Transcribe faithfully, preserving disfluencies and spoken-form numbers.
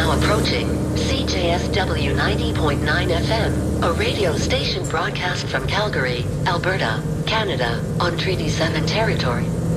now approaching C J S W ninety point nine F M, a radio station broadcast from Calgary, Alberta, Canada, on Treaty seven territory.